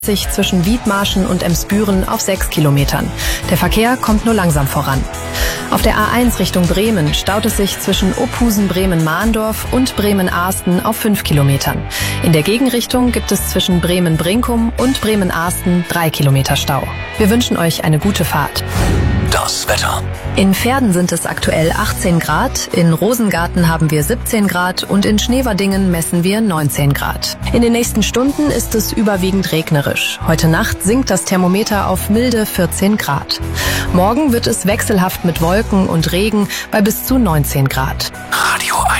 sich zwischen Wiedmarschen und Emsbüren auf 6 Kilometern. Der Verkehr kommt nur langsam voran. Auf der A1 Richtung Bremen staut es sich zwischen Ophusen-Bremen-Mahndorf und Bremen-Ahsten auf 5 Kilometern. In der Gegenrichtung gibt es zwischen Bremen-Brinkum und Bremen-Ahsten 3 Kilometer Stau. Wir wünschen euch eine gute Fahrt. Das Wetter. In Verden sind es aktuell 18 Grad, in Rosengarten haben wir 17 Grad und in Schneverdingen messen wir 19 Grad. In den nächsten Stunden ist es überwiegend regnerisch. Heute Nacht sinkt das Thermometer auf milde 14 Grad. Morgen wird es wechselhaft mit Wolken und Regen bei bis zu 19 Grad. Radio 1.